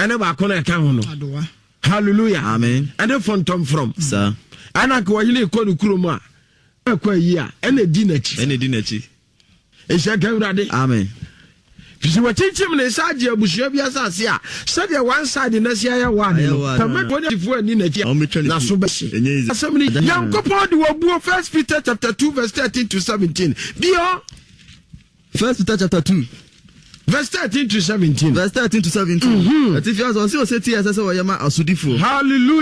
ene ba ko na ka ho no hallelujah amen ene fontom from sir ana ko yile ko no kuro mu a akwa yi a ene di nachi e sha ka urade amen Fisi wachichim ne saji abushia bi asase a said one side na sia ya one no tamet woni fu ani na chi na so be asemi Yankopon de wabuo 1 Peter chapter 2 verse 13 to 17 bio 1 Peter chapter 2 verse 13 to 17 verse 13 to 17 if you also say tia say we yama asudifo hallelujah.